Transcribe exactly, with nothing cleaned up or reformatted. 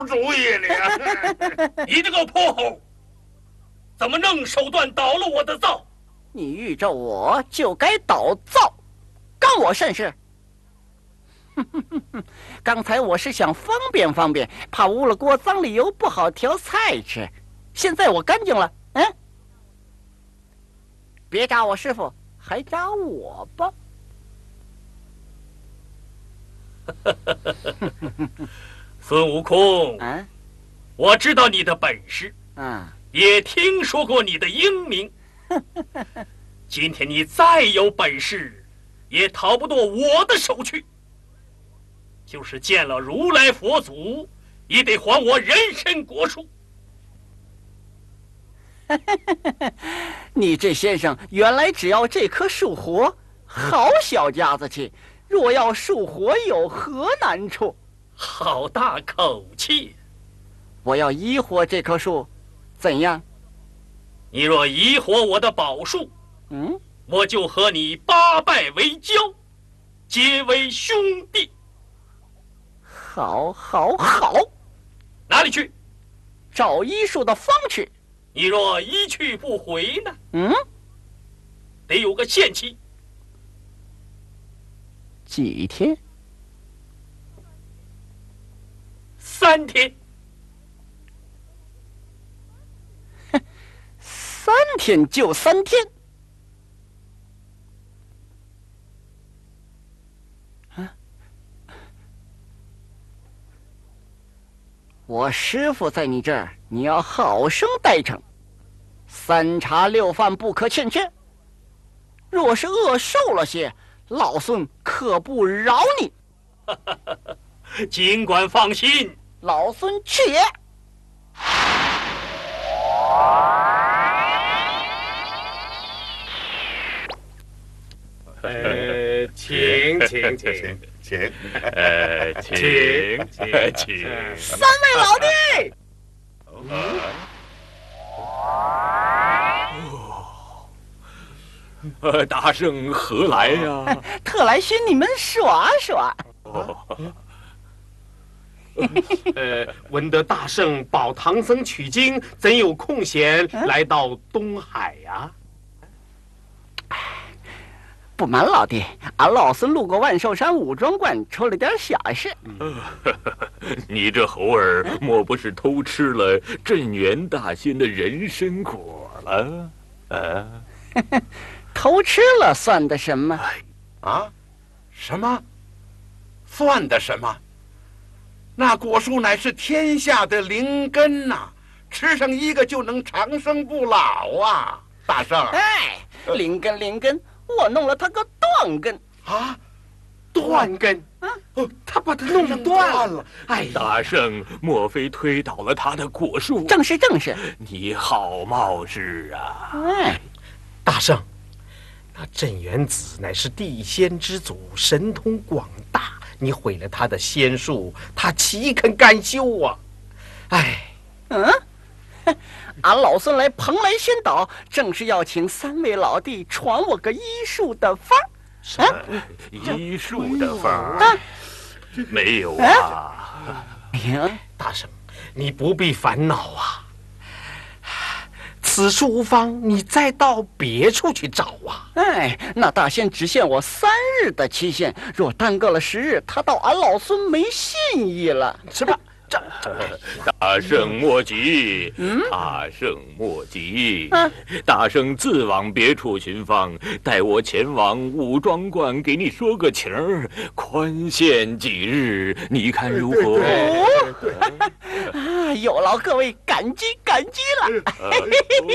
主意呢？你这个泼猴，怎么能手段倒了我的灶？ 你遇着我就该倒灶，干我甚事？刚才我是想方便方便，怕污了锅脏了油不好调菜吃。现在我干净了，嗯，别扎我师傅，还扎我吧。 孙悟空， 啊， 我知道你的本事， 啊， 也听说过你的英名。今天你再有本事，也逃不过我的手去。就是见了如来佛祖，也得还我人参果树。 你这先生原来只要这棵树活，好小家子气。若要树活，有何难处？ 好大口气！ 我要移活这棵树，怎样？ 你若移活我的宝树， 嗯， 我就和你八拜为交，结为兄弟。 好，好，好！ 哪里去？ 找医术的方去。 你若一去不回呢？ 嗯， 得有个限期。 几天？ 三天。 三天就三天。啊！我师傅在你这儿，你要好生待成，三茶六饭不可欠缺。若是饿瘦了些，老孙可不饶你。 尽管放心， 老孙去也。 呃，请请请请， 呃，请请请， 三位老弟。 呃，大圣何来呀？ 特来寻你们耍耍。 呃，闻得大圣保唐僧取经，怎有空闲来到东海呀？ 不瞒老弟，俺老孙路过万寿山武装观，出了点小事。 你这猴儿莫不是偷吃了镇元大仙的人参果了？啊？ 偷吃了算得什么？ 啊？什么？算得什么？那果树乃是天下的灵根呐、啊，吃上一个就能长生不老啊！大圣， 哎，灵根灵根，我弄了他个断根啊！ 断根啊！哦，他把它弄断了。哎， 大圣莫非推倒了他的果树？ 正是正是。 你好冒失啊！ 哎， 大圣，那镇元子乃是地仙之祖，神通广大。你毁了他的仙术，他岂肯甘休啊？哎， 嗯，俺老孙来蓬莱仙岛，正是要请三位老弟传我个医术的法儿。 什么医术的法儿？没有啊！ 哎呀， 大圣，你不必烦恼啊。此处无方，你再到别处去找啊！ 哎，那大仙只限我三日的期限，若耽搁了十日，他到俺老孙没信义了。 什么？这大圣莫急， 嗯， 大圣莫急， 啊， 大圣自往别处寻访，待我前往武庄观给你说个情儿，宽限几日，你看如何？ 哦，啊，有劳各位感激感激了。